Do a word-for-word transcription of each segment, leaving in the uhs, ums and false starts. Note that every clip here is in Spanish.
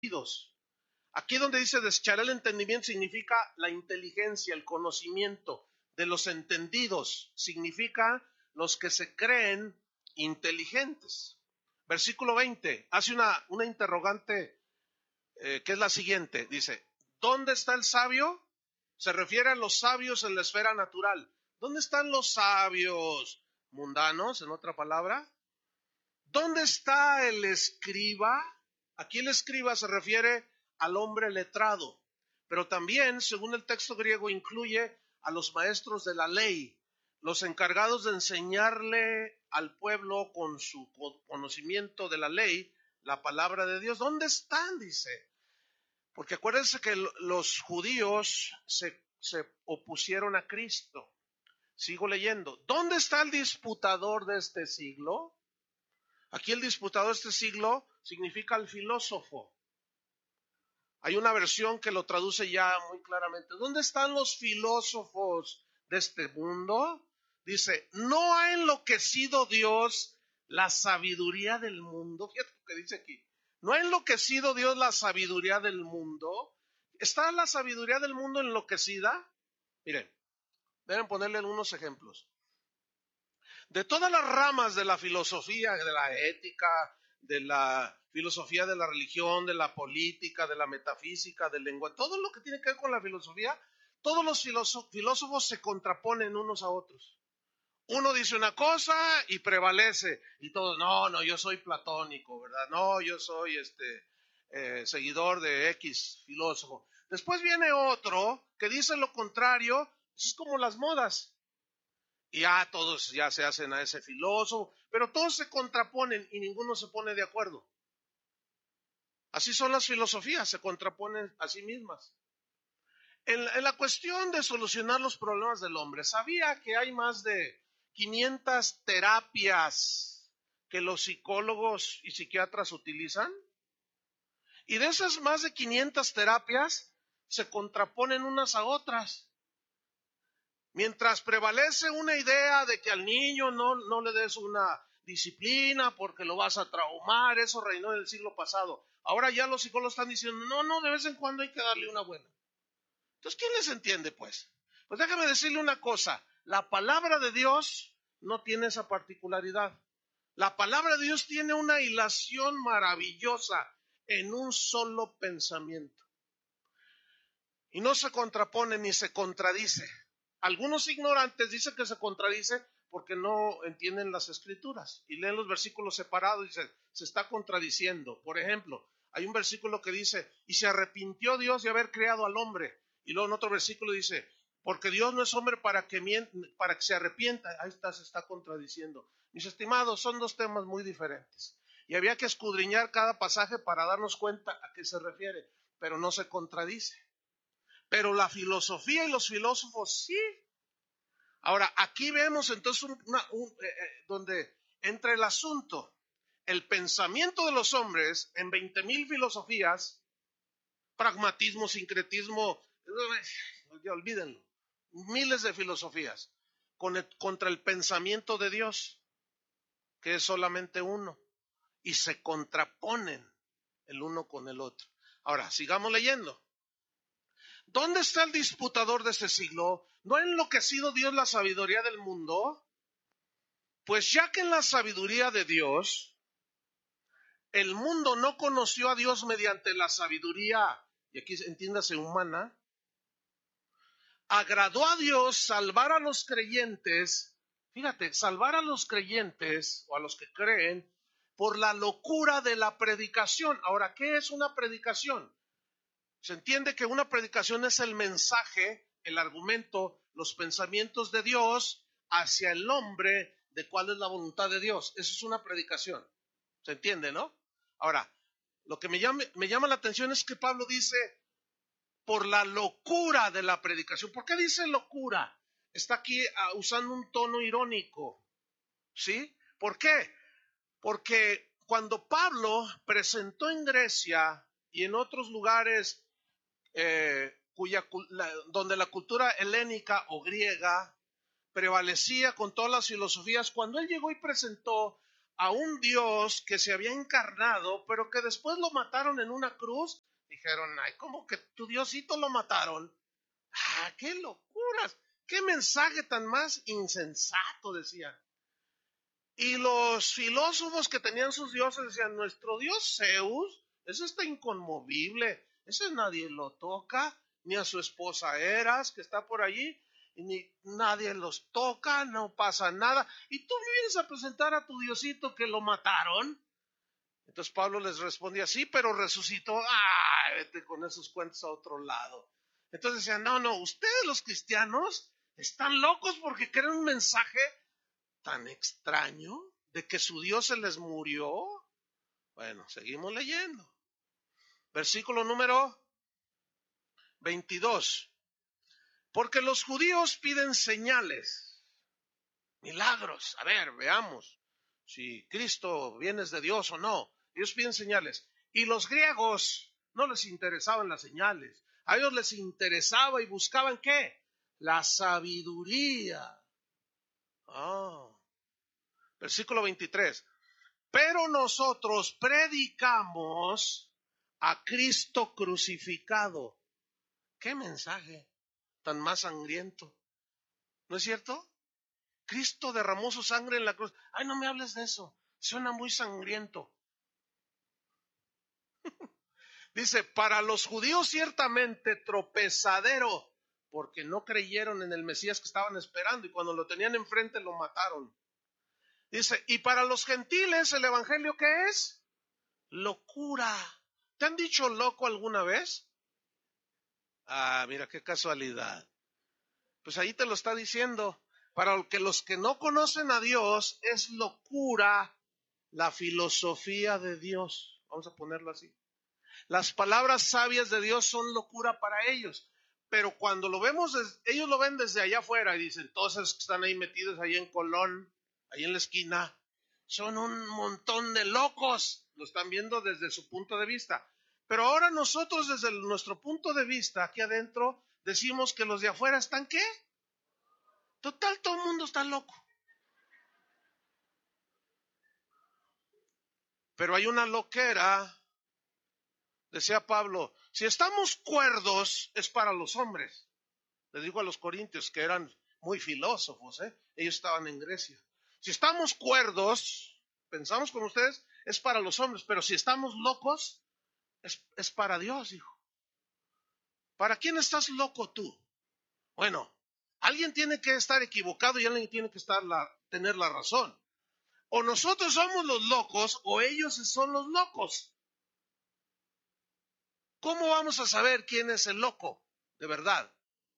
entendidos. Aquí donde dice desechará el entendimiento significa la inteligencia, el conocimiento de los entendidos. Significa los que se creen inteligentes. Versículo veinte, hace una, una interrogante eh, que es la siguiente. Dice, ¿dónde está el sabio? Se refiere a los sabios en la esfera natural. ¿Dónde están los sabios mundanos, en otra palabra? ¿Dónde está el escriba? Aquí el escriba se refiere al hombre letrado, pero también, según el texto griego, incluye a los maestros de la ley, los encargados de enseñarle al pueblo con su conocimiento de la ley, la palabra de Dios. ¿Dónde están? Dice. Porque acuérdense que los judíos se, se opusieron a Cristo. Sigo leyendo. ¿Dónde está el disputador de este siglo? Aquí el disputador de este siglo significa el filósofo. Hay una versión que lo traduce ya muy claramente. ¿Dónde están los filósofos de este mundo? Dice, ¿no ha enloquecido Dios la sabiduría del mundo? Fíjate lo que dice aquí. ¿No ha enloquecido Dios la sabiduría del mundo? ¿Está la sabiduría del mundo enloquecida? Miren, deben ponerle algunos ejemplos. De todas las ramas de la filosofía, de la ética, de la filosofía de la religión, de la política, de la metafísica, del lenguaje, todo lo que tiene que ver con la filosofía, todos los filósofos se contraponen unos a otros. Uno dice una cosa y prevalece, y todos, no, no, yo soy platónico, ¿verdad? No, yo soy este eh, seguidor de X filósofo. Después viene otro que dice lo contrario, es como las modas. Y ya todos ya se hacen a ese filósofo, pero todos se contraponen y ninguno se pone de acuerdo. Así son las filosofías, se contraponen a sí mismas. En, en la cuestión de solucionar los problemas del hombre, ¿sabía que hay más de quinientas terapias que los psicólogos y psiquiatras utilizan? Y de esas más de quinientas terapias se contraponen unas a otras. Mientras prevalece una idea de que al niño no, no le des una disciplina porque lo vas a traumar, eso reinó en el siglo pasado. Ahora ya los psicólogos están diciendo, no, no, de vez en cuando hay que darle una buena. Entonces, ¿quién les entiende, pues? Pues déjame decirle una cosa, la palabra de Dios no tiene esa particularidad. La palabra de Dios tiene una hilación maravillosa en un solo pensamiento. Y no se contrapone ni se contradice. Algunos ignorantes dicen que se contradice porque no entienden las escrituras y leen los versículos separados y dicen, se está contradiciendo. Por ejemplo, hay un versículo que dice, y se arrepintió Dios de haber creado al hombre. Y luego en otro versículo dice, porque Dios no es hombre para que, miente, para que se arrepienta. Ahí está, se está contradiciendo. Mis estimados, son dos temas muy diferentes. Y había que escudriñar cada pasaje para darnos cuenta a qué se refiere, pero no se contradice. Pero la filosofía y los filósofos sí. Ahora, aquí vemos entonces una, un, eh, eh, donde entra el asunto. El pensamiento de los hombres en veinte mil filosofías, pragmatismo, sincretismo, eh, olvídenlo, miles de filosofías, con el, contra el pensamiento de Dios, que es solamente uno, y se contraponen el uno con el otro. Ahora, sigamos leyendo. ¿Dónde está el disputador de este siglo? ¿No ha enloquecido Dios la sabiduría del mundo? Pues ya que en la sabiduría de Dios, el mundo no conoció a Dios mediante la sabiduría, y aquí entiéndase humana, agradó a Dios salvar a los creyentes, fíjate, salvar a los creyentes o a los que creen por la locura de la predicación. Ahora, ¿qué es una predicación? Se entiende que una predicación es el mensaje, el argumento, los pensamientos de Dios hacia el hombre de cuál es la voluntad de Dios. Eso es una predicación. ¿Se entiende, no? Ahora, lo que me llama, me llama la atención es que Pablo dice, por la locura de la predicación. ¿Por qué dice locura? Está aquí uh, usando un tono irónico. ¿Sí? ¿Por qué? Porque cuando Pablo presentó en Grecia y en otros lugares Eh, cuya, la, donde la cultura helénica o griega prevalecía con todas las filosofías, cuando él llegó y presentó a un Dios que se había encarnado, pero que después lo mataron en una cruz. Dijeron, ay, ¿cómo que tu Diosito lo mataron? ¡Ah, qué locuras! ¡Qué mensaje tan más insensato! Decían. Y los filósofos que tenían sus dioses decían, nuestro Dios Zeus, ese está inconmovible, ese nadie lo toca, ni a su esposa Eras, que está por allí, ni nadie los toca, no pasa nada. Y tú me vienes a presentar a tu Diosito que lo mataron. Entonces Pablo les respondía, sí, pero resucitó. ¡Ah! Vete con esos cuentos a otro lado. Entonces decían, no, no, ustedes los cristianos están locos porque creen un mensaje tan extraño de que su Dios se les murió. Bueno, seguimos leyendo. Versículo número veintidós. Porque los judíos piden señales, milagros. A ver, veamos si Cristo viene de Dios o no. Ellos piden señales. Y los griegos no les interesaban las señales. A ellos les interesaba y buscaban ¿qué? La sabiduría. Ah. Versículo veintitrés. Pero nosotros predicamos a Cristo crucificado. ¿Qué mensaje tan más sangriento? ¿No es cierto? Cristo derramó su sangre en la cruz. Ay, no me hables de eso. Suena muy sangriento. Dice, para los judíos ciertamente tropezadero, porque no creyeron en el Mesías que estaban esperando y cuando lo tenían enfrente lo mataron. Dice, y para los gentiles el evangelio ¿qué es? Locura. ¿Te han dicho loco alguna vez? Ah, mira qué casualidad. Pues ahí te lo está diciendo. Para que los que no conocen a Dios es locura la filosofía de Dios. Vamos a ponerlo así. Las palabras sabias de Dios son locura para ellos. Pero cuando lo vemos, ellos lo ven desde allá afuera y dicen, todos esos que están ahí metidos ahí en Colón, ahí en la esquina, son un montón de locos. Lo están viendo desde su punto de vista. Pero ahora nosotros desde nuestro punto de vista, aquí adentro, decimos que los de afuera están ¿qué? Total, todo el mundo está loco. Pero hay una loquera, decía Pablo, si estamos cuerdos es para los hombres. Les digo a los corintios que eran muy filósofos, ¿eh? Ellos estaban en Grecia. Si estamos cuerdos, pensamos como ustedes, es para los hombres, pero si estamos locos, es, es para Dios, hijo. ¿Para quién estás loco tú? Bueno, alguien tiene que estar equivocado y alguien tiene que estar la, tener la razón. O nosotros somos los locos o ellos son los locos. ¿Cómo vamos a saber quién es el loco de verdad?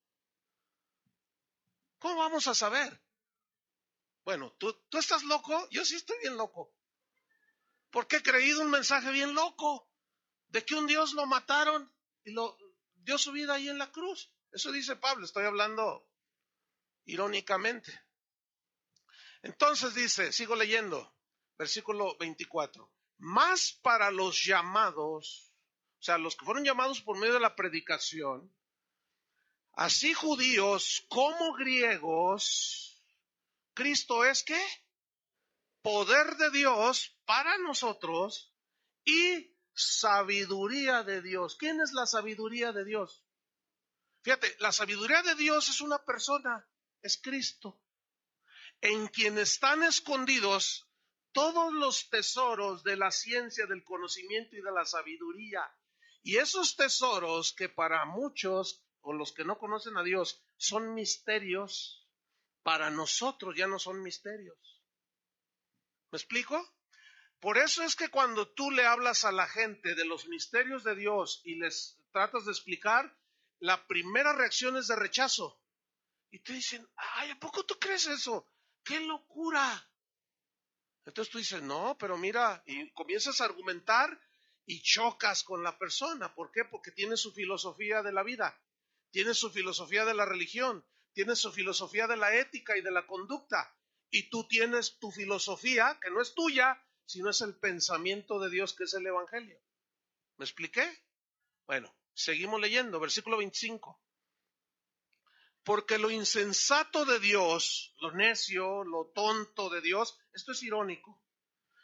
¿Cómo vamos a saber? Bueno, ¿tú, tú estás loco? Yo sí estoy bien loco. Porque he creído un mensaje bien loco de que un Dios lo mataron y lo dio su vida ahí en la cruz. Eso dice Pablo, estoy hablando irónicamente. Entonces dice, sigo leyendo, versículo veinticuatro. Más para los llamados, o sea, los que fueron llamados por medio de la predicación, así judíos como griegos, Cristo es ¿qué? Poder de Dios para nosotros y sabiduría de Dios. ¿Quién es la sabiduría de Dios? Fíjate, la sabiduría de Dios es una persona, es Cristo, en quien están escondidos todos los tesoros de la ciencia, del conocimiento y de la sabiduría. Y esos tesoros que para muchos, o los que no conocen a Dios, son misterios, para nosotros ya no son misterios. ¿Me explico? Por eso es que cuando tú le hablas a la gente de los misterios de Dios y les tratas de explicar, la primera reacción es de rechazo. Y te dicen, ay, ¿a poco tú crees eso? ¡Qué locura! Entonces tú dices, no, pero mira, y comienzas a argumentar y chocas con la persona. ¿Por qué? Porque tiene su filosofía de la vida, tiene su filosofía de la religión, tiene su filosofía de la ética y de la conducta. Y tú tienes tu filosofía, que no es tuya, sino es el pensamiento de Dios, que es el Evangelio. ¿Me expliqué? Bueno, seguimos leyendo, versículo veinticinco. Porque lo insensato de Dios, lo necio, lo tonto de Dios, esto es irónico.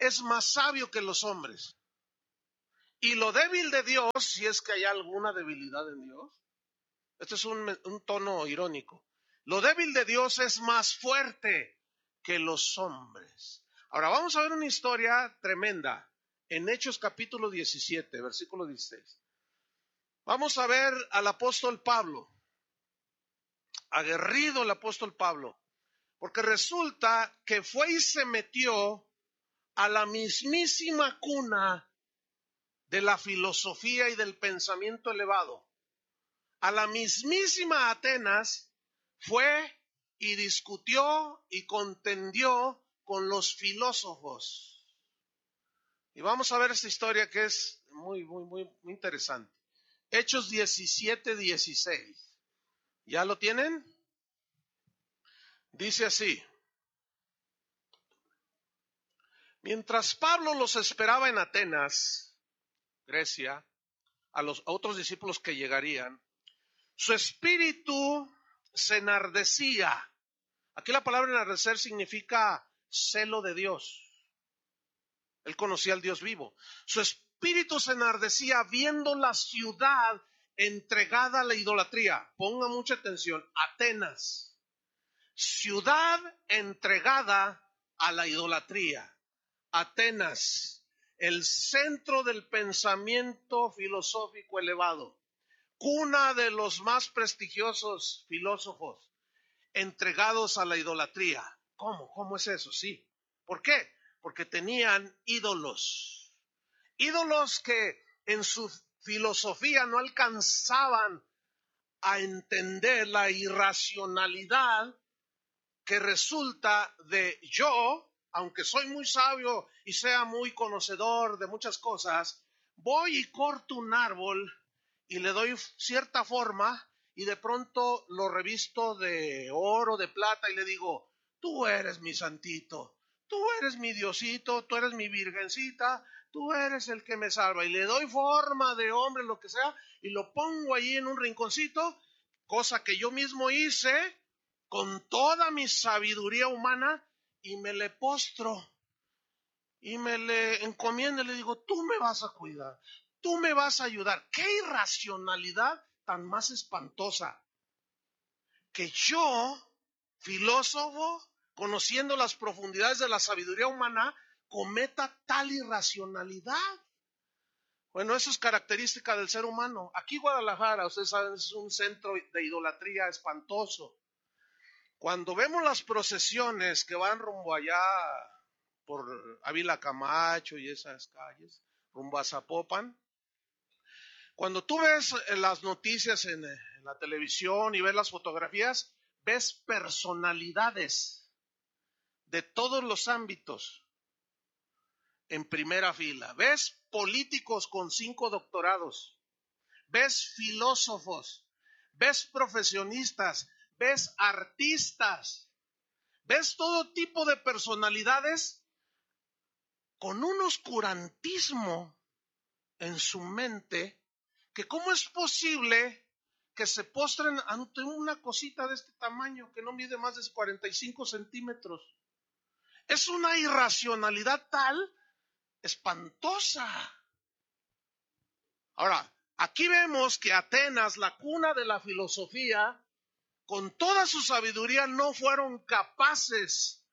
es más sabio que los hombres. Y lo débil de Dios, si es que hay alguna debilidad en Dios, este es un, un tono irónico, lo débil de Dios es más fuerte que los hombres. Ahora vamos a ver una historia tremenda en Hechos capítulo diecisiete, versículo dieciséis. Vamos a ver al apóstol Pablo, aguerrido el apóstol Pablo, porque resulta que fue y se metió a la mismísima cuna de la filosofía y del pensamiento elevado. A la mismísima Atenas fue y discutió y contendió con los filósofos. Y vamos a ver esta historia que es muy, muy, muy, muy interesante. Hechos diecisiete, dieciséis. ¿Ya lo tienen? Dice así: mientras Pablo los esperaba en Atenas, Grecia, a los a otros discípulos que llegarían, su espíritu se enardecía. Aquí la palabra enardecer significa celo de Dios. Él conocía al Dios vivo. Su espíritu se enardecía viendo la ciudad entregada a la idolatría. Ponga mucha atención, Atenas, ciudad entregada a la idolatría. Atenas, el centro del pensamiento filosófico elevado, cuna de los más prestigiosos filósofos entregados a la idolatría. ¿Cómo? ¿Cómo es eso? Sí. ¿Por qué? Porque tenían ídolos. Ídolos que en su filosofía no alcanzaban a entender la irracionalidad que resulta de yo, aunque soy muy sabio y sea muy conocedor de muchas cosas, voy y corto un árbol y le doy cierta forma y de pronto lo revisto de oro, de plata y le digo, tú eres mi santito, tú eres mi Diosito, tú eres mi virgencita, tú eres el que me salva. Y le doy forma de hombre, lo que sea, y lo pongo allí en un rinconcito, cosa que yo mismo hice con toda mi sabiduría humana, y me le postro y me le encomiendo y le digo, tú me vas a cuidar, tú me vas a ayudar. ¡Qué irracionalidad tan más espantosa! Que yo, filósofo, conociendo las profundidades de la sabiduría humana, cometa tal irracionalidad. Bueno, eso es característica del ser humano. Aquí Guadalajara, ustedes saben, es un centro de idolatría espantoso. Cuando vemos las procesiones que van rumbo allá por Ávila Camacho y esas calles, rumbo a Zapopan, cuando tú ves las noticias en, en la televisión y ves las fotografías, ves personalidades de todos los ámbitos en primera fila. Ves políticos con cinco doctorados, ves filósofos, ves profesionistas, ves artistas, ves todo tipo de personalidades con un oscurantismo en su mente, que cómo es posible que se postren ante una cosita de este tamaño que no mide más de cuarenta y cinco centímetros. Es una irracionalidad tal espantosa. Ahora, aquí vemos que Atenas, la cuna de la filosofía, con toda su sabiduría no fueron capaces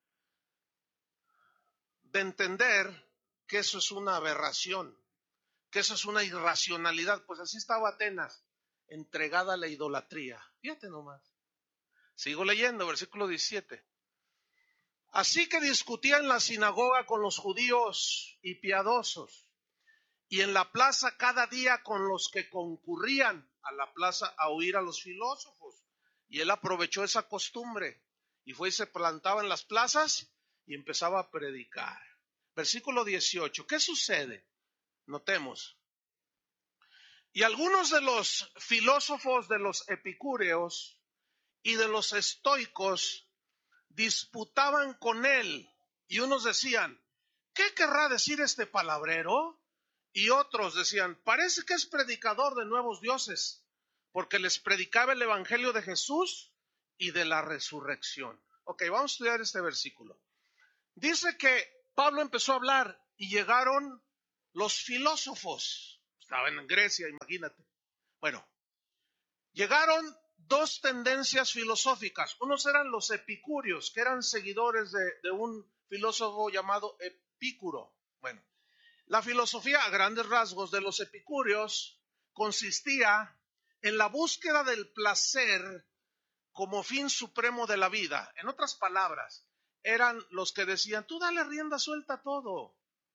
de entender que eso es una aberración, que eso es una irracionalidad. Pues así estaba Atenas, entregada a la idolatría. Fíjate nomás. Sigo leyendo, versículo diecisiete. Así que discutía en la sinagoga con los judíos y piadosos, y en la plaza cada día con los que concurrían a la plaza a oír a los filósofos. Y él aprovechó esa costumbre y fue y se plantaba en las plazas y empezaba a predicar. Versículo dieciocho. ¿Qué sucede? Notemos. Y algunos de los filósofos de los epicúreos y de los estoicos disputaban con él, y unos decían, ¿qué querrá decir este palabrero? Y otros decían, parece que es predicador de nuevos dioses, porque les predicaba el evangelio de Jesús y de la resurrección. Ok, vamos a estudiar este versículo. Dice que Pablo empezó a hablar y llegaron los filósofos. Estaban en Grecia, imagínate. Bueno, llegaron dos tendencias filosóficas. Unos eran los epicúreos, que eran seguidores de, de un filósofo llamado Epicuro. Bueno, la filosofía a grandes rasgos de los epicúreos consistía en la búsqueda del placer como fin supremo de la vida. En otras palabras, eran los que decían, tú dale rienda suelta a todo.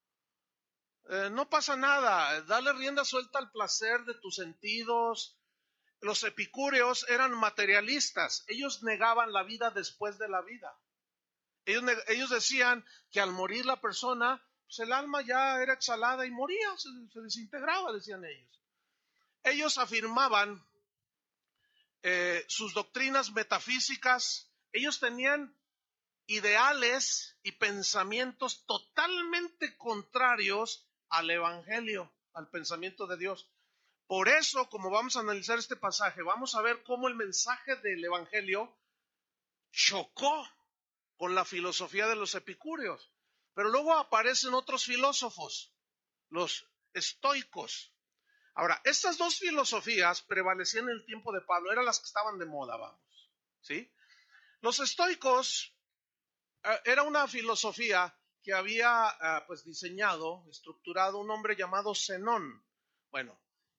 Eh, no pasa nada, dale rienda suelta al placer de tus sentidos. Los epicúreos eran materialistas, ellos negaban la vida después de la vida. Ellos, ellos decían que al morir la persona, pues el alma ya era exhalada y moría, se, se desintegraba, decían ellos. Ellos afirmaban eh, sus doctrinas metafísicas, ellos tenían ideales y pensamientos totalmente contrarios al evangelio, al pensamiento de Dios. Por eso, como vamos a analizar este pasaje, vamos a ver cómo el mensaje del evangelio chocó con la filosofía de los epicúreos. Pero luego aparecen otros filósofos, los estoicos. Ahora, estas dos filosofías prevalecían en el tiempo de Pablo, eran las que estaban de moda, vamos, ¿sí? Los estoicos eh, era una filosofía que había eh, pues diseñado, estructurado un hombre llamado Zenón. Bueno,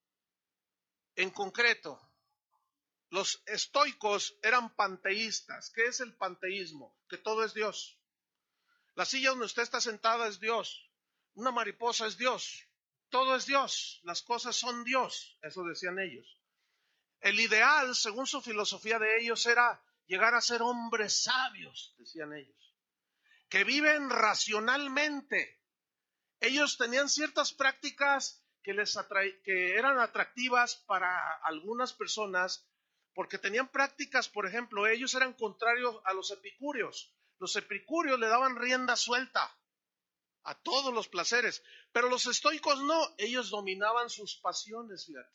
en concreto, los estoicos eran panteístas. ¿Qué es el panteísmo? Que todo es Dios. La silla donde usted está sentada es Dios. Una mariposa es Dios. Todo es Dios. Las cosas son Dios. Eso decían ellos. El ideal, según su filosofía de ellos, era llegar a ser hombres sabios, decían ellos, que viven racionalmente. Ellos tenían ciertas prácticas que, les atra- que eran atractivas para algunas personas, porque tenían prácticas, por ejemplo, ellos eran contrarios a los epicúreos. Los epicúreos le daban rienda suelta a todos los placeres, pero los estoicos no, ellos dominaban sus pasiones, fíjate,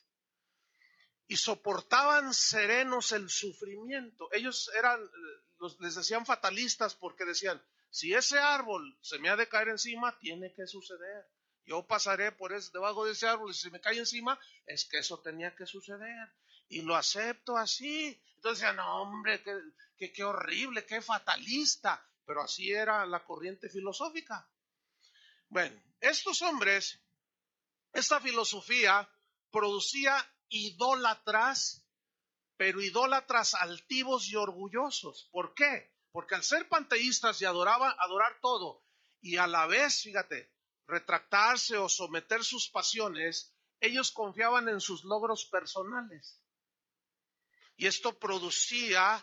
y soportaban serenos el sufrimiento. Ellos eran, los, les decían fatalistas porque decían, si ese árbol se me ha de caer encima, tiene que suceder. Yo pasaré por ese, debajo de ese árbol y si se me cae encima, es que eso tenía que suceder. Y lo acepto así. Entonces decían, no, hombre, qué, qué, qué horrible, qué fatalista. Pero así era la corriente filosófica. Bueno, estos hombres, esta filosofía producía idólatras, pero idólatras altivos y orgullosos. ¿Por qué? Porque al ser panteístas y adoraban, adorar todo, y a la vez, fíjate, retractarse o someter sus pasiones, ellos confiaban en sus logros personales. Y esto producía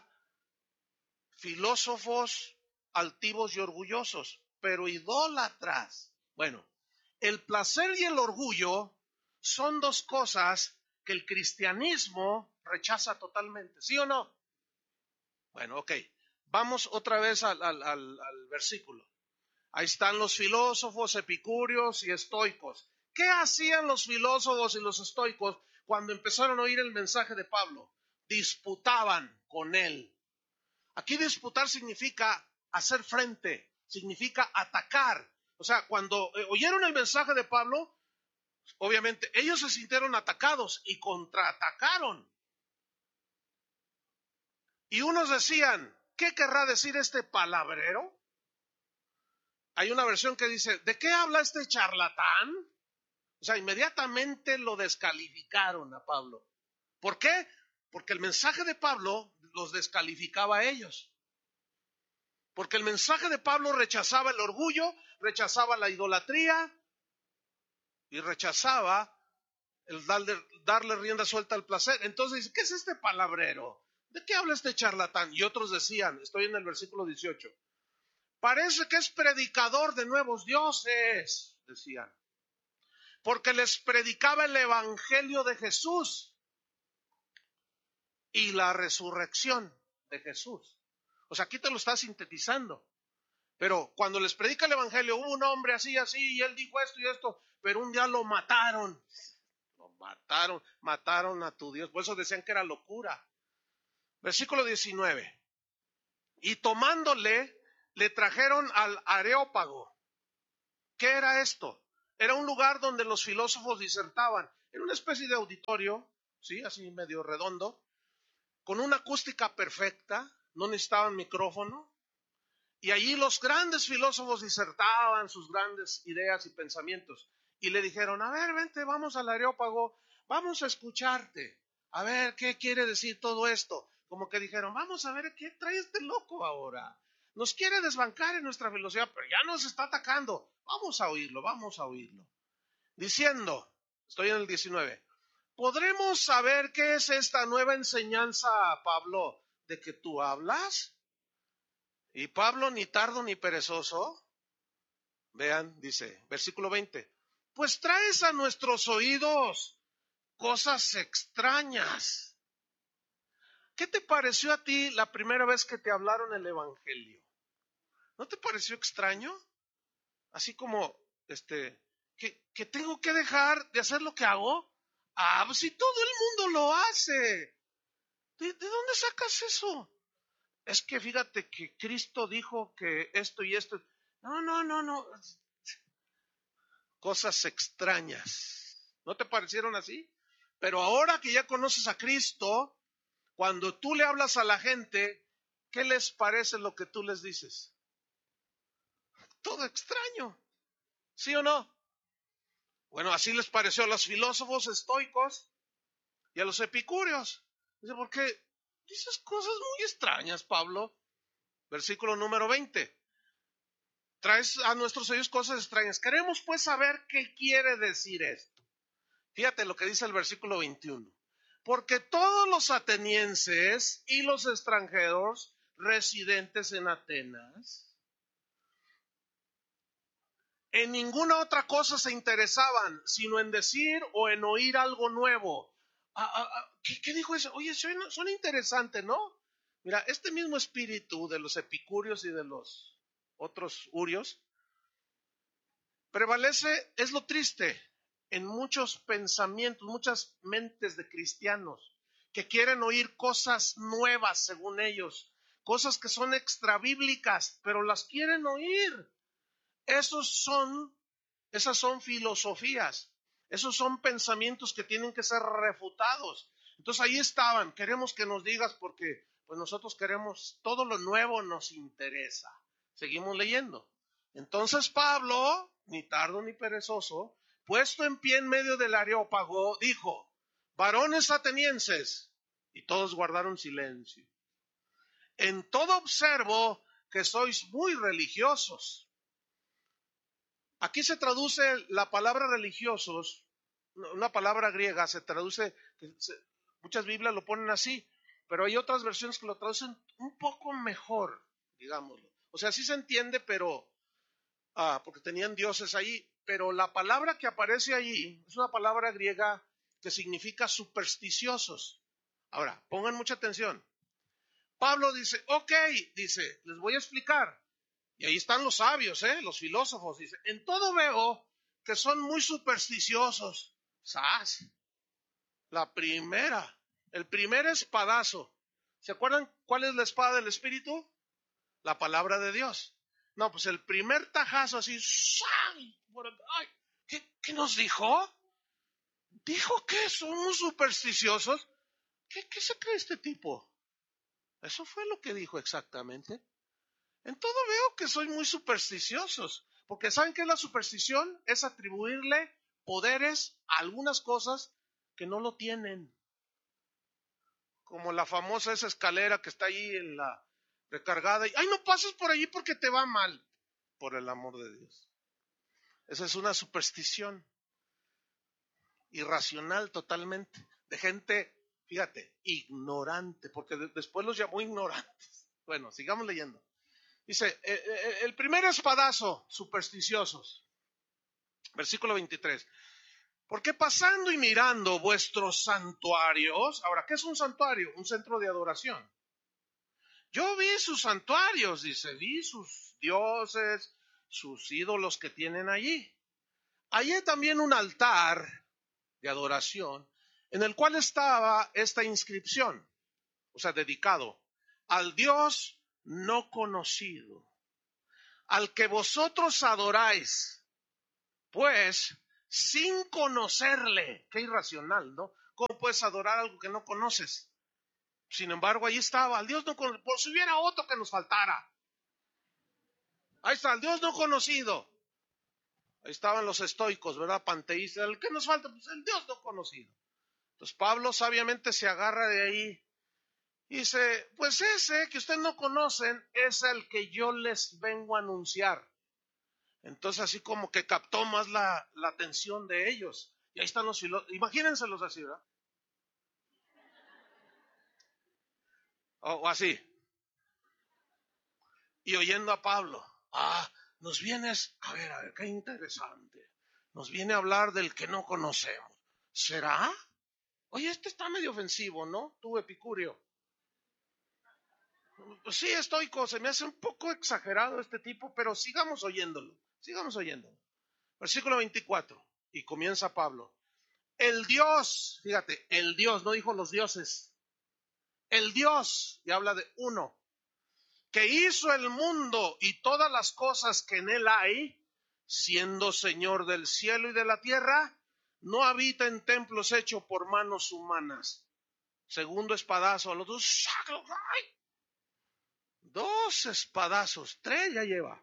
filósofos altivos y orgullosos, pero idólatras. Bueno, el placer y el orgullo son dos cosas que el cristianismo rechaza totalmente, ¿sí o no? Bueno, ok, vamos otra vez al, al, al, al versículo. Ahí están los filósofos, epicúreos y estoicos. ¿Qué hacían los filósofos y los estoicos cuando empezaron a oír el mensaje de Pablo? Disputaban con él. Aquí disputar significa hacer frente, significa atacar. O sea, cuando eh, oyeron el mensaje de Pablo, obviamente ellos se sintieron atacados y contraatacaron. Y unos decían, ¿qué querrá decir este palabrero? Hay una versión que dice, ¿de qué habla este charlatán? O sea, inmediatamente lo descalificaron a Pablo. ¿Por qué? Porque el mensaje de Pablo los descalificaba a ellos. Porque el mensaje de Pablo rechazaba el orgullo, rechazaba la idolatría y rechazaba el darle, darle rienda suelta al placer. Entonces, ¿qué es este palabrero? ¿De qué habla este charlatán? Y otros decían, estoy en el versículo dieciocho, parece que es predicador de nuevos dioses, decían, porque les predicaba el evangelio de Jesús y la resurrección de Jesús. O sea, aquí te lo está sintetizando. Pero cuando les predica el evangelio, hubo un hombre así, así, y él dijo esto y esto, pero un día lo mataron. Lo mataron, mataron a tu Dios. Por eso decían que era locura. Versículo diecinueve. Y tomándole, le trajeron al Areópago, ¿Qué era esto? Era un lugar donde los filósofos disertaban. Era una especie de auditorio, ¿sí? Así medio redondo, con una acústica perfecta, no necesitaban micrófono. Y allí los grandes filósofos disertaban sus grandes ideas y pensamientos. Y le dijeron, a ver, vente, vamos al Areópago, vamos a escucharte. A ver, ¿qué quiere decir todo esto? Como que dijeron, vamos a ver, ¿qué trae este loco ahora? Nos quiere desbancar en nuestra filosofía, pero ya nos está atacando. Vamos a oírlo, vamos a oírlo. Diciendo, estoy en el diecinueve, ¿podremos saber qué es esta nueva enseñanza, Pablo, de que tú hablas? Y Pablo, ni tardo ni perezoso, vean, dice, versículo veinte, pues traes a nuestros oídos cosas extrañas. ¿Qué te pareció a ti la primera vez que te hablaron el evangelio? ¿No te pareció extraño? Así como, este, que, que tengo que dejar de hacer lo que hago. Ah, pues si todo el mundo lo hace. ¿De, de dónde sacas eso? Es que fíjate que Cristo dijo que esto y esto. No, no, no, no. Cosas extrañas. ¿No te parecieron así? Pero ahora que ya conoces a Cristo, cuando tú le hablas a la gente, ¿qué les parece lo que tú les dices? Todo extraño. ¿Sí o no? Bueno, así les pareció a los filósofos estoicos y a los epicúreos. Dice, ¿por qué dices cosas muy extrañas, Pablo? Versículo número veinte. Traes a nuestros oídos cosas extrañas. Queremos pues saber qué quiere decir esto. Fíjate lo que dice el versículo veintiuno. Porque todos los atenienses y los extranjeros residentes en Atenas en ninguna otra cosa se interesaban, sino en decir o en oír algo nuevo. Ah, ah, ah, ¿qué, ¿Qué dijo eso? Oye, suena, suena interesante, ¿no? Mira, este mismo espíritu de los epicúreos y de los otros urios prevalece, es lo triste, en muchos pensamientos, muchas mentes de cristianos que quieren oír cosas nuevas según ellos, cosas que son extrabíblicas, pero las quieren oír. Esos son, esas son filosofías, esos son pensamientos que tienen que ser refutados. Entonces ahí estaban, queremos que nos digas porque pues nosotros queremos, todo lo nuevo nos interesa. Seguimos leyendo. Entonces Pablo, ni tardo ni perezoso, puesto en pie en medio del Areópago, dijo, varones atenienses, y todos guardaron silencio. En todo observo que sois muy religiosos. Aquí se traduce la palabra religiosos, una palabra griega, se traduce, muchas Biblias lo ponen así, pero hay otras versiones que lo traducen un poco mejor, digámoslo. O sea, sí se entiende, pero, ah, porque tenían dioses ahí, pero la palabra que aparece allí es una palabra griega que significa supersticiosos. Ahora, pongan mucha atención. Pablo dice, ok, dice, les voy a explicar. Y ahí están los sabios, ¿eh? Los filósofos. Dice, en todo veo que son muy supersticiosos. ¡Sas! La primera, el primer espadazo. ¿Se acuerdan cuál es la espada del Espíritu? La palabra de Dios. No, pues el primer tajazo así. ¡Ay! ¿Qué, ¿Qué nos dijo? Dijo que somos supersticiosos. ¿Qué, ¿Qué se cree este tipo? Eso fue lo que dijo exactamente. En todo veo que sois muy supersticiosos, porque ¿saben qué es la superstición? Es atribuirle poderes a algunas cosas que no lo tienen. Como la famosa esa escalera que está ahí en la recargada. Y, ay, no pases por allí porque te va mal. Por el amor de Dios. Esa es una superstición irracional totalmente. De gente, fíjate, ignorante, porque de, después los llamó ignorantes. Bueno, sigamos leyendo. Dice, el primer espadazo, supersticiosos. Versículo veintitrés. Porque pasando y mirando vuestros santuarios, ahora, ¿qué es un santuario? Un centro de adoración. Yo vi sus santuarios, dice, vi sus dioses, sus ídolos que tienen allí. Allí hay también un altar de adoración en el cual estaba esta inscripción, o sea, dedicado al Dios no conocido, al que vosotros adoráis. Pues, sin conocerle, qué irracional, ¿no? ¿Cómo puedes adorar algo que no conoces? Sin embargo, ahí estaba, al Dios no conocido, por si hubiera otro que nos faltara. Ahí está, el Dios no conocido. Ahí estaban los estoicos, ¿verdad? Panteístas. ¿El que nos falta? Pues el Dios no conocido. Entonces Pablo sabiamente se agarra de ahí y dice, pues ese que ustedes no conocen es el que yo les vengo a anunciar. Entonces así como que captó más la, la atención de ellos. Y ahí están los filósofos, imagínenselos así, ¿verdad? O, o así. Y oyendo a Pablo, ah, nos vienes, a ver, a ver, qué interesante. Nos viene a hablar del que no conocemos. ¿Será? Oye, este está medio ofensivo, ¿no? Tú, Epicurio. Pues sí, estoico, se me hace un poco exagerado este tipo, pero sigamos oyéndolo, sigamos oyéndolo. Versículo veinticuatro, y comienza Pablo. El Dios, fíjate, el Dios, no dijo los dioses, el Dios, y habla de uno, que hizo el mundo y todas las cosas que en él hay, siendo Señor del cielo y de la tierra, no habita en templos hechos por manos humanas. Segundo espadazo a los dos. ¡Ay! Dos espadazos, tres ya lleva.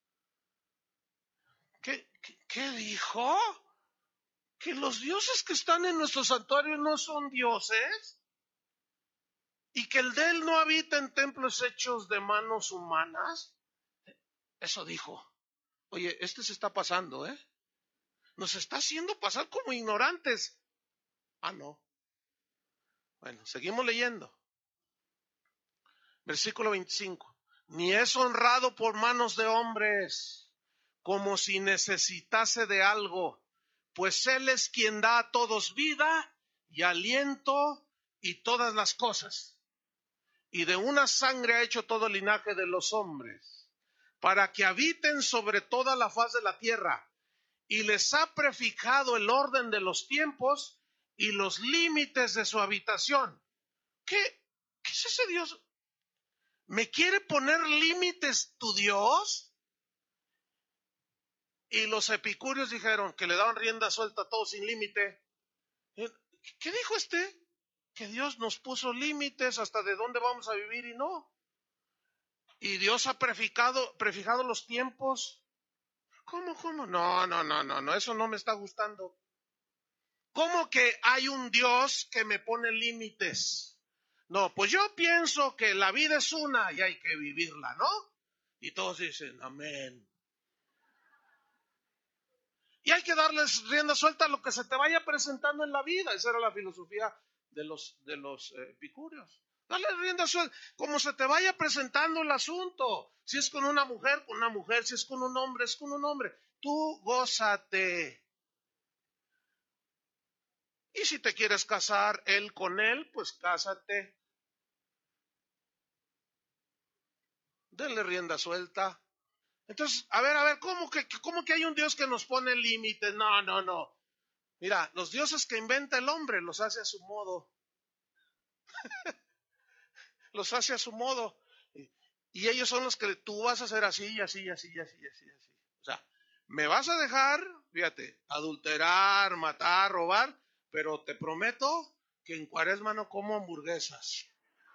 ¿Qué, qué, qué dijo? ¿Que los dioses que están en nuestro santuario no son dioses? ¿Y que el de él no habita en templos hechos de manos humanas? Eso dijo. Oye, este se está pasando, ¿eh? Nos está haciendo pasar como ignorantes. Ah, no. Bueno, seguimos leyendo. Versículo veinticinco. Ni es honrado por manos de hombres, como si necesitase de algo, pues Él es quien da a todos vida y aliento y todas las cosas. Y de una sangre ha hecho todo el linaje de los hombres, para que habiten sobre toda la faz de la tierra, y les ha prefijado el orden de los tiempos y los límites de su habitación. ¿Qué, qué es ese Dios? ¿Me quiere poner límites tu Dios? Y los epicúreos dijeron que le daban rienda suelta a todo sin límite. ¿Qué dijo este? Que Dios nos puso límites hasta de dónde vamos a vivir y no. Y Dios ha prefijado, prefijado los tiempos. ¿Cómo, cómo? No, no, no, no, no, eso no me está gustando. ¿Cómo que hay un Dios que me pone límites? No, pues yo pienso que la vida es una y hay que vivirla, ¿no? Y todos dicen, amén. Y hay que darles rienda suelta a lo que se te vaya presentando en la vida. Esa era la filosofía de los, de los eh, epicúreos. Dale rienda suelta, como se te vaya presentando el asunto. Si es con una mujer, con una mujer. Si es con un hombre, es con un hombre. Tú gózate. Y si te quieres casar él con él, pues cásate. Denle rienda suelta. Entonces, a ver, a ver, ¿cómo que, cómo que hay un Dios que nos pone límites? No, no, no. Mira, los dioses que inventa el hombre los hace a su modo. Los hace a su modo. Y ellos son los que tú vas a hacer así, y así, y así, y así, y así, y así. O sea, me vas a dejar, fíjate, adulterar, matar, robar, pero te prometo que en Cuaresma no como hamburguesas.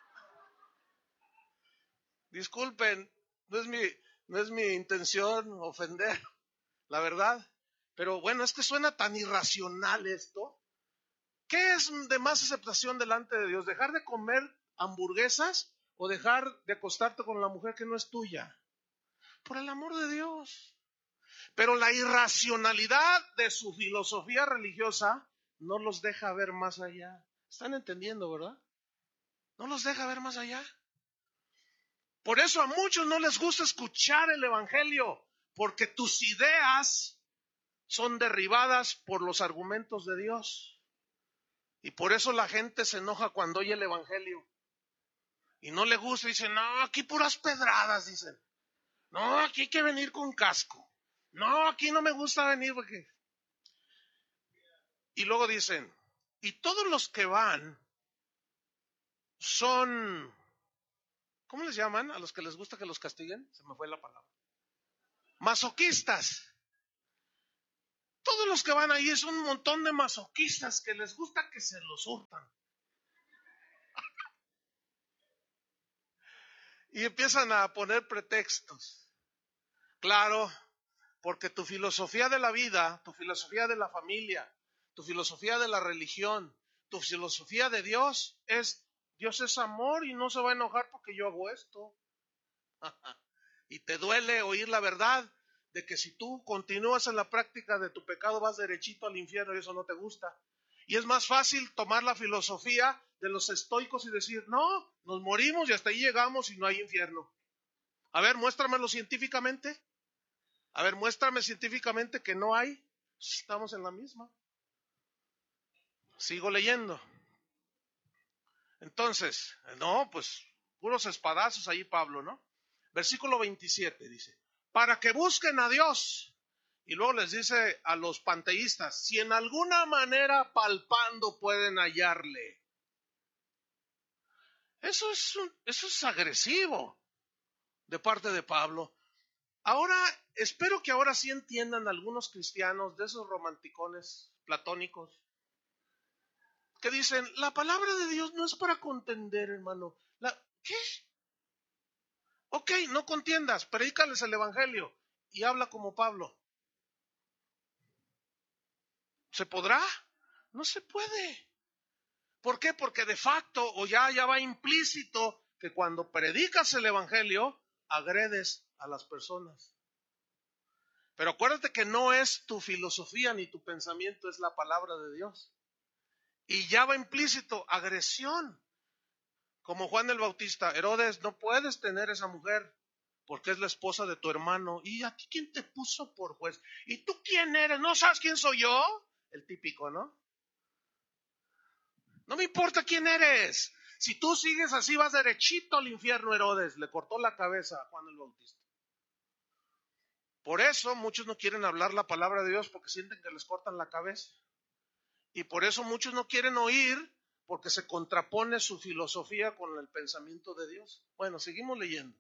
Disculpen, no es mi, no es mi intención ofender, la verdad. Pero bueno, es que suena tan irracional esto. ¿Qué es de más aceptación delante de Dios? ¿Dejar de comer hamburguesas o dejar de acostarte con la mujer que no es tuya? Por el amor de Dios. Pero la irracionalidad de su filosofía religiosa no los deja ver más allá. ¿Están entendiendo, verdad? No los deja ver más allá. Por eso a muchos no les gusta escuchar el evangelio, porque tus ideas son derribadas por los argumentos de Dios. Y por eso la gente se enoja cuando oye el evangelio. Y no le gusta, dicen, no, aquí puras pedradas, dicen. No, aquí hay que venir con casco. No, aquí no me gusta venir porque... Y luego dicen, y todos los que van son, ¿cómo les llaman? A los que les gusta que los castiguen, se me fue la palabra. Masoquistas. todos los que van ahí es un montón de masoquistas que les gusta que se los hurtan. Y empiezan a poner pretextos. Claro, porque tu filosofía de la vida, tu filosofía de la familia, tu filosofía de la religión, tu filosofía de Dios es, Dios es amor y no se va a enojar porque yo hago esto. Y te duele oír la verdad de que si tú continúas en la práctica de tu pecado vas derechito al infierno y eso no te gusta. Y es más fácil tomar la filosofía de los estoicos y decir, no, nos morimos y hasta ahí llegamos y no hay infierno. A ver, muéstramelo científicamente. A ver, muéstrame científicamente que no hay. Estamos en la misma. Sigo leyendo. Entonces, no, pues puros espadazos ahí Pablo, ¿no? Versículo veintisiete dice, para que busquen a Dios. Y luego les dice a los panteístas, si en alguna manera palpando pueden hallarle. Eso es, un, eso es agresivo de parte de Pablo. Ahora, espero que ahora sí entiendan algunos cristianos de esos romanticones platónicos que dicen, la palabra de Dios no es para contender, hermano. La, ¿Qué? Ok, no contiendas, predícales el evangelio y habla como Pablo. ¿Se podrá? No se puede. ¿Por qué? Porque de facto o ya, ya va implícito que cuando predicas el evangelio, agredes a las personas. Pero acuérdate que no es tu filosofía ni tu pensamiento, es la palabra de Dios. Y ya va implícito agresión. Como Juan el Bautista, Herodes, no puedes tener esa mujer porque es la esposa de tu hermano. ¿Y a ti quién te puso por juez? ¿Y tú quién eres? ¿No sabes quién soy yo? El típico, ¿no? No me importa quién eres. Si tú sigues así vas derechito al infierno, Herodes. Le cortó la cabeza a Juan el Bautista. Por eso muchos no quieren hablar la palabra de Dios porque sienten que les cortan la cabeza. Y por eso muchos no quieren oír porque se contrapone su filosofía con el pensamiento de Dios. Bueno, seguimos leyendo.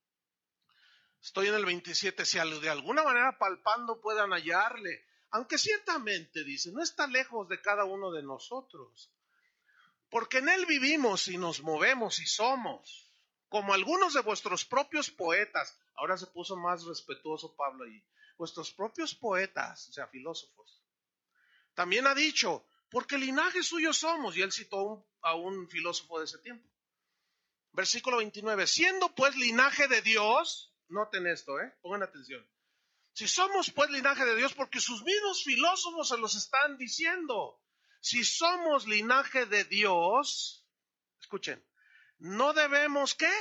Estoy en el veintisiete. Si de alguna manera palpando puedan hallarle, aunque ciertamente, dice, no está lejos de cada uno de nosotros, porque en él vivimos y nos movemos y somos, como algunos de vuestros propios poetas. Ahora se puso más respetuoso Pablo ahí. Vuestros propios poetas, o sea, filósofos. También ha dicho, porque linaje suyo somos, y él citó un, a un filósofo de ese tiempo. Versículo veintinueve, siendo pues linaje de Dios, noten esto, eh, pongan atención. Si somos pues linaje de Dios, porque sus mismos filósofos se los están diciendo. Si somos linaje de Dios, escuchen, no debemos ¿qué?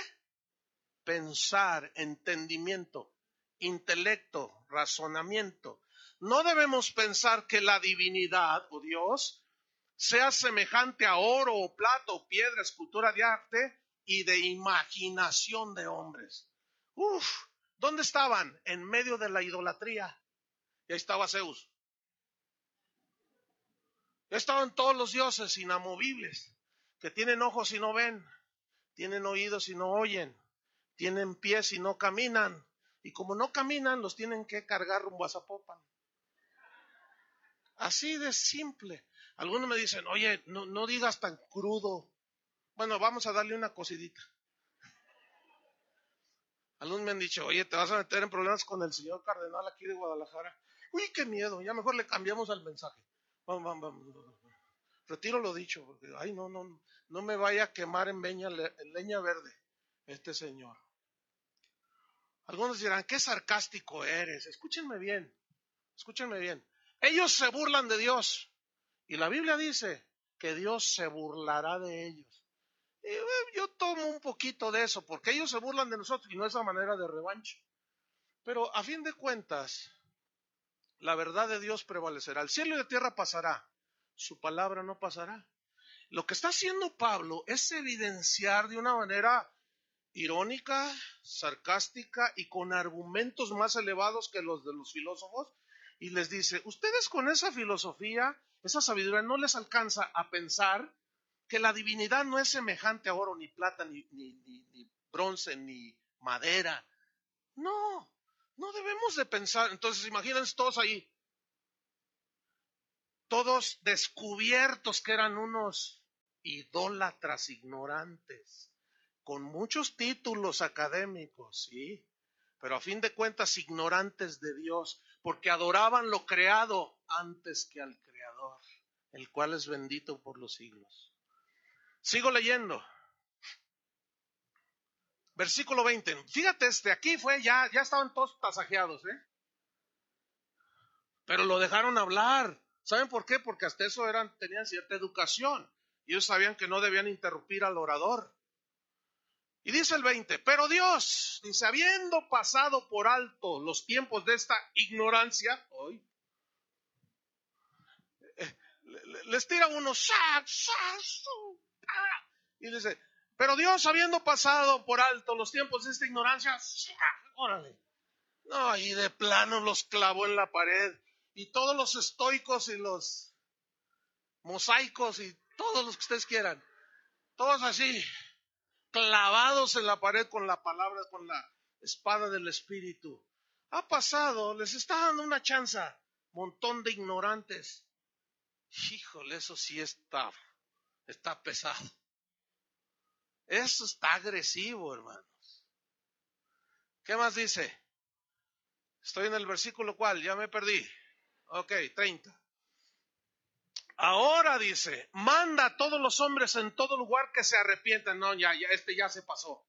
Pensar, entendimiento, intelecto, razonamiento. No debemos pensar que la divinidad o Dios sea semejante a oro o plata o piedra, escultura de arte y de imaginación de hombres. Uf, ¿dónde estaban? En medio de la idolatría. Y ahí estaba Zeus. Ya estaban todos los dioses inamovibles, que tienen ojos y no ven, tienen oídos y no oyen, tienen pies y no caminan. Y como no caminan, los tienen que cargar rumbo a Zapopan. Así de simple. Algunos me dicen, oye, no, no digas tan crudo. Bueno, vamos a darle una cosidita. Algunos me han dicho, oye, te vas a meter en problemas con el señor cardenal aquí de Guadalajara. Uy, qué miedo, ya mejor le cambiamos al mensaje. Vamos, vamos, vamos. Retiro lo dicho, porque, ay, no, no, no me vaya a quemar en, leña, en leña verde este señor. Algunos dirán, qué sarcástico eres. Escúchenme bien, escúchenme bien. Ellos se burlan de Dios. Y la Biblia dice que Dios se burlará de ellos. Y, eh, yo tomo un poquito de eso, porque ellos se burlan de nosotros y no es a manera de revancha. Pero a fin de cuentas, la verdad de Dios prevalecerá. El cielo y la tierra pasará, su palabra no pasará. Lo que está haciendo Pablo es evidenciar de una manera irónica, sarcástica y con argumentos más elevados que los de los filósofos, y les dice, ustedes con esa filosofía, esa sabiduría no les alcanza a pensar que la divinidad no es semejante a oro, ni plata, ni, ni, ni, ni bronce, ni madera. No, no debemos de pensar. Entonces imagínense todos ahí. todos descubiertos que eran unos idólatras ignorantes, con muchos títulos académicos, sí, pero a fin de cuentas ignorantes de Dios, porque adoraban lo creado antes que al Creador, el cual es bendito por los siglos. Sigo leyendo. Versículo veinte. Fíjate, este, aquí fue, ya, ya estaban todos tasajeados, ¿eh? Pero lo dejaron hablar. ¿Saben por qué? Porque hasta eso eran, tenían cierta educación. Y ellos sabían que no debían interrumpir al orador. Y dice el veinte, pero Dios, dice, habiendo pasado por alto los tiempos de esta ignorancia, hoy, eh, les tira uno, y dice, pero Dios, habiendo pasado por alto los tiempos de esta ignorancia, órale, no, y de plano los clavó en la pared. Y todos los estoicos y los mosaicos y todos los que ustedes quieran, todos así, clavados en la pared con la palabra, con la espada del Espíritu. Ha pasado, les está dando una chanza, montón de ignorantes. Híjole, eso sí está, está pesado. Eso está agresivo, hermanos. ¿Qué más dice? Estoy en el versículo cuál, ya me perdí. Ok, treinta. Ahora dice, manda a todos los hombres en todo lugar que se arrepientan. No, ya, ya, este ya se pasó.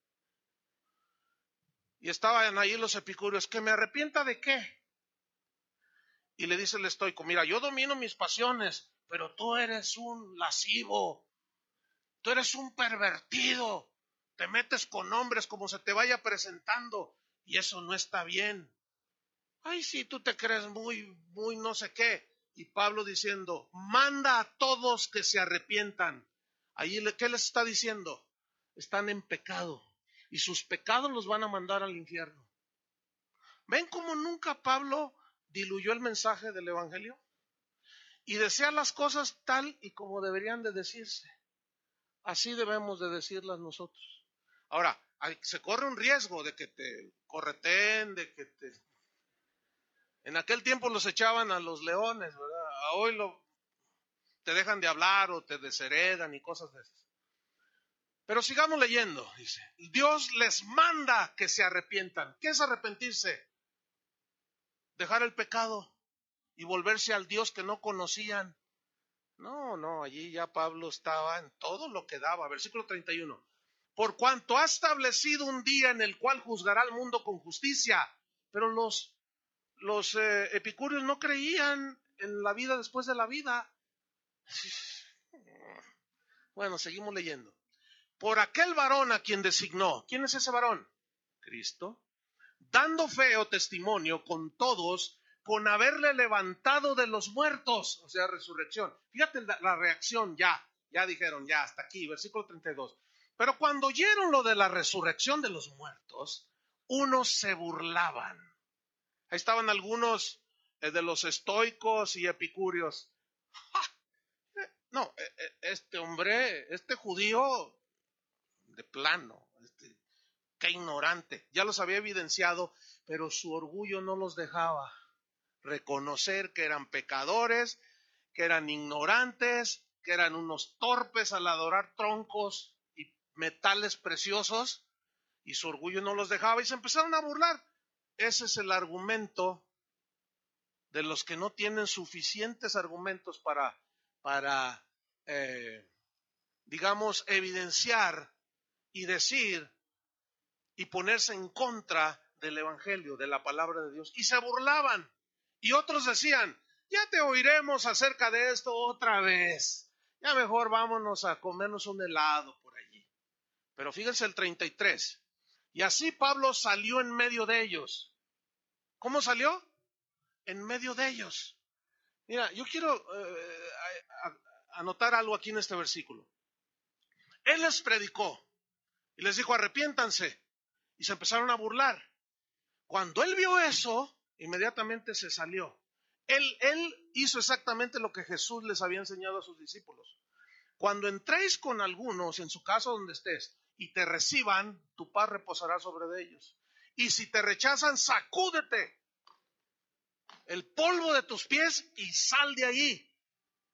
Y estaban ahí los epicúreos, ¿que me arrepienta de qué? Y le dice el estoico, mira, yo domino mis pasiones, pero tú eres un lascivo, tú eres un pervertido, te metes con hombres como se te vaya presentando, y eso no está bien. Ay, sí, tú te crees muy, muy no sé qué. Y Pablo diciendo, manda a todos que se arrepientan. Ahí, ¿qué les está diciendo? Están en pecado y sus pecados los van a mandar al infierno. ¿Ven cómo nunca Pablo diluyó el mensaje del evangelio? Y decía las cosas tal y como deberían de decirse. Así debemos de decirlas nosotros. Ahora, se corre un riesgo de que te correteen, de que te... En aquel tiempo los echaban a los leones, ¿verdad? Hoy lo, te dejan de hablar o te desheredan y cosas de esas. Pero sigamos leyendo, dice. Dios les manda que se arrepientan. ¿Qué es arrepentirse? Dejar el pecado y volverse al Dios que no conocían. No, no, allí ya Pablo estaba en todo lo que daba. Versículo treinta y uno. Por cuanto ha establecido un día en el cual juzgará al mundo con justicia. Pero los Los eh, epicúreos no creían en la vida después de la vida. Bueno, seguimos leyendo. Por aquel varón a quien designó. ¿Quién es ese varón? Cristo. Dando fe o testimonio con todos, con haberle levantado de los muertos. O sea, resurrección. Fíjate la, la reacción ya. Ya dijeron, ya, hasta aquí. Versículo treinta y dos. Pero cuando oyeron lo de la resurrección de los muertos, unos se burlaban. Ahí estaban algunos eh, de los estoicos y epicúreos. ¡Ja! Eh, no, eh, este hombre, este judío, de plano, este, qué ignorante. Ya los había evidenciado, pero su orgullo no los dejaba reconocer que eran pecadores, que eran ignorantes, que eran unos torpes al adorar troncos y metales preciosos, y su orgullo no los dejaba y se empezaron a burlar. Ese es el argumento de los que no tienen suficientes argumentos para, para eh, digamos, evidenciar y decir y ponerse en contra del evangelio, de la palabra de Dios. Y se burlaban. Y otros decían, ya te oiremos acerca de esto otra vez. Ya mejor vámonos a comernos un helado por allí. Pero fíjense el treinta y tres. Y así Pablo salió en medio de ellos. ¿Cómo salió? En medio de ellos. Mira, yo quiero eh, a, a, anotar algo aquí en este versículo. Él les predicó y les dijo, arrepiéntanse. Y se empezaron a burlar. Cuando él vio eso, inmediatamente se salió. Él, él hizo exactamente lo que Jesús les había enseñado a sus discípulos. Cuando entréis con algunos, en su casa donde estés, y te reciban, tu paz reposará sobre ellos. Y si te rechazan, sacúdete el polvo de tus pies y sal de allí.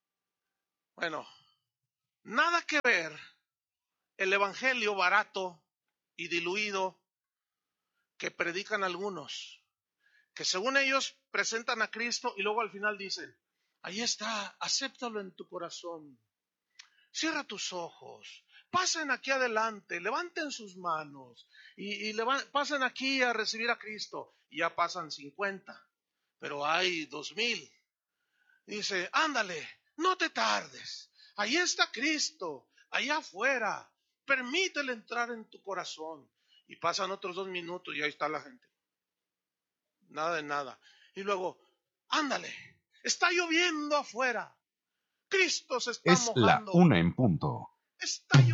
Bueno, nada que ver el evangelio barato y diluido que predican algunos, que según ellos presentan a Cristo y luego al final dicen, ahí está, acéptalo en tu corazón, cierra tus ojos, pasen aquí adelante, levanten sus manos y, y leva- pasen aquí a recibir a Cristo. Y ya pasan cincuenta, pero hay dos mil. Dice, ándale, no te tardes, ahí está Cristo, allá afuera, permítele entrar en tu corazón. Y pasan otros dos minutos y ahí está la gente. Nada de nada. Y luego, ándale, está lloviendo afuera. Cristo se está Es la mojando. una en punto. Está